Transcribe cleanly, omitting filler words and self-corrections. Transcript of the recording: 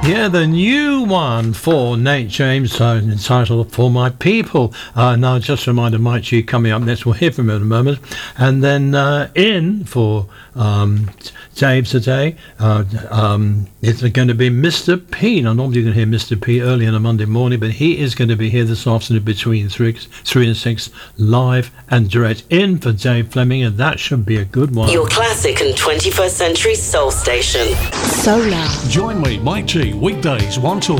Yeah, the new one for Nate James, entitled For My People. Now, just a reminder, Mike G coming up next. We'll hear from him in a moment. And then in for Dave today, it's going to be Mr. P. Now, normally you can hear Mr. P early on a Monday morning, but he is going to be here this afternoon between 3 and 6, live and direct. In for Dave Fleming, and that should be a good one. Your classic and 21st century soul station. Solar. Join me, Mike G, weekdays 1 till